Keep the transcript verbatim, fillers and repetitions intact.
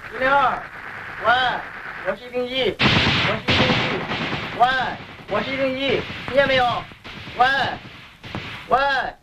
零零二，喂，我是一零一，我是一零一，喂，我是一零一，听见没有？喂，喂。